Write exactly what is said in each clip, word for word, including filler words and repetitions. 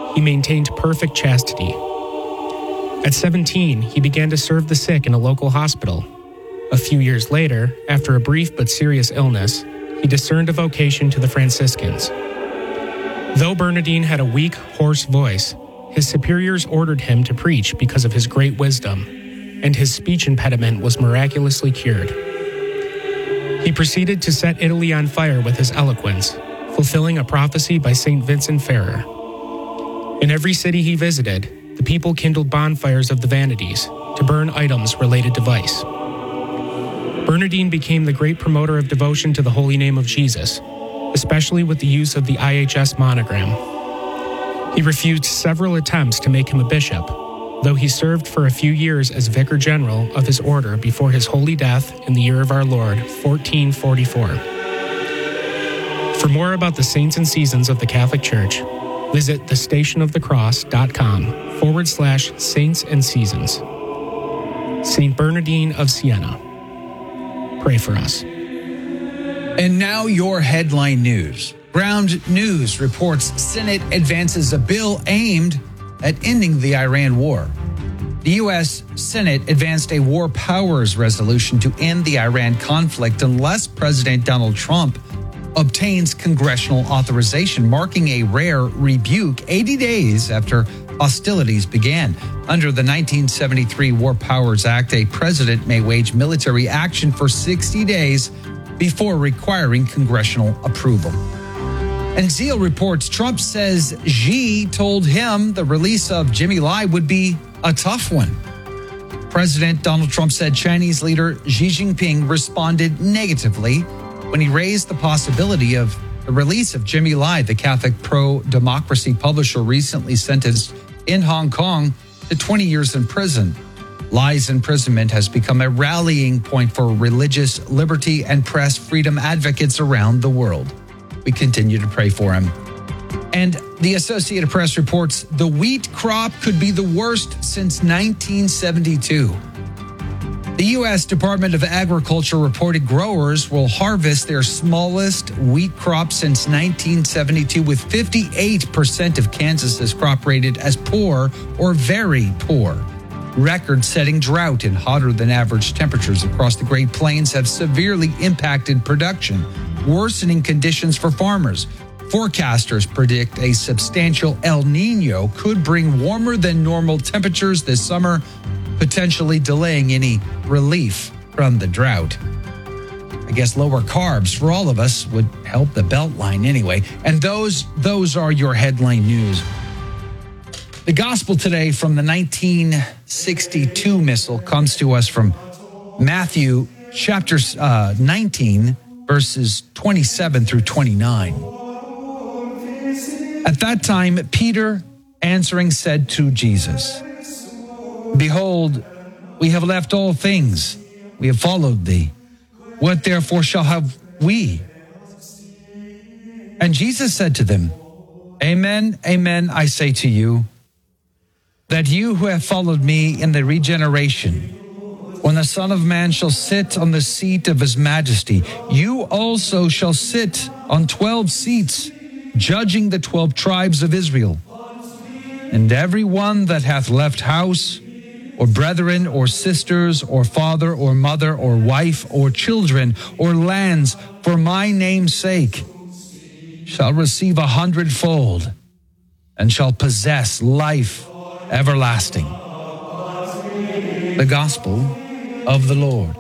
He maintained perfect chastity. At seventeen, he began to serve the sick in a local hospital. A few years later, after a brief but serious illness, he discerned a vocation to the Franciscans. Though Bernardine had a weak, hoarse voice, his superiors ordered him to preach because of his great wisdom, and his speech impediment was miraculously cured. He proceeded to set Italy on fire with his eloquence, fulfilling a prophecy by Saint Vincent Ferrer. In every city he visited, the people kindled bonfires of the vanities to burn items related to vice. Bernardine became the great promoter of devotion to the holy name of Jesus, especially with the use of the I H S monogram. He refused several attempts to make him a bishop, though he served for a few years as vicar general of his order before his holy death in the year of our Lord, fourteen forty-four. For more about the saints and seasons of the Catholic Church, visit thestationofthecross.com forward slash saints and seasons. Saint Bernardine of Siena, pray for us. And now your headline news. Ground News reports Senate advances a bill aimed at ending the Iran war. The U S Senate advanced a war powers resolution to end the Iran conflict unless President Donald Trump obtains congressional authorization, marking a rare rebuke eighty days after hostilities began. Under the nineteen seventy-three War Powers Act, a president may wage military action for sixty days before requiring congressional approval. And Zeal reports Trump says Xi told him the release of Jimmy Lai would be a tough one. President Donald Trump said Chinese leader Xi Jinping responded negatively when he raised the possibility of the release of Jimmy Lai, the Catholic pro-democracy publisher recently sentenced in Hong Kong to twenty years in prison. Lai's imprisonment has become a rallying point for religious liberty and press freedom advocates around the world. We continue to pray for him. And the Associated Press reports the wheat crop could be the worst since nineteen seventy-two. The U S Department of Agriculture reported growers will harvest their smallest wheat crop since nineteen seventy-two, with fifty-eight percent of Kansas's crop rated as poor or very poor. Record-setting drought and hotter than average temperatures across the Great Plains have severely impacted production, worsening conditions for farmers. Forecasters predict a substantial El Nino could bring warmer than normal temperatures this summer, potentially delaying any relief from the drought. I guess lower carbs for all of us would help the Beltline anyway. And those, those are your headline news. The gospel today from the nineteen sixty-two missal comes to us from Matthew chapter uh, nineteen, verses twenty-seven through twenty-nine. At that time, Peter answering said to Jesus, "Behold, we have left all things. We have followed thee. What therefore shall have we?" And Jesus said to them, "Amen, amen, I say to you, that you who have followed me in the regeneration, when the Son of Man shall sit on the seat of his majesty, you also shall sit on twelve seats, judging the twelve tribes of Israel. And every one that hath left house, or brethren, or sisters, or father, or mother, or wife, or children, or lands, for my name's sake, shall receive a hundredfold, and shall possess life everlasting." The Gospel of the Lord.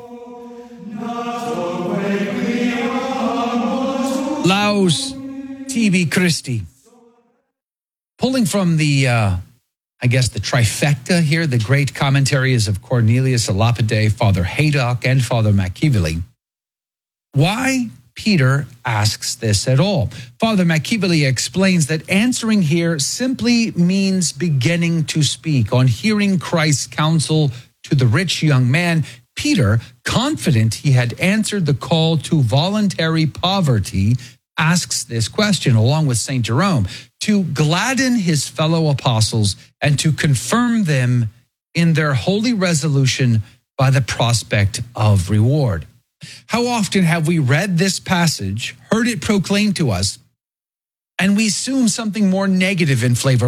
Laus tibi Christi. Pulling from the, uh, I guess, the trifecta here, the great commentaries of Cornelius a Lapide, Father Haydock, and Father McKeevely. Why Peter asks this at all? Father McKeevely explains that answering here simply means beginning to speak. On hearing Christ's counsel to the rich young man, Peter, confident he had answered the call to voluntary poverty, asks this question, along with Saint Jerome, to gladden his fellow apostles and to confirm them in their holy resolution by the prospect of reward. How often have we read this passage, heard it proclaimed to us, and we assume something more negative in flavor?